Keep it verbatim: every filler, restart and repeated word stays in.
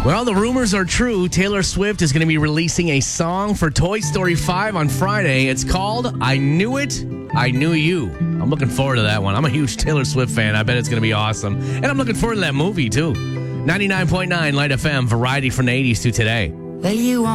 Well, the rumors are true. Taylor Swift is going to be releasing a song for Toy Story five on Friday. It's called I Knew It, I Knew You. I'm looking forward to that one. I'm a huge Taylor Swift fan. I bet it's going to be awesome. And I'm looking forward to that movie, too. ninety-nine point nine Light F M, variety from the eighties to today. Well, you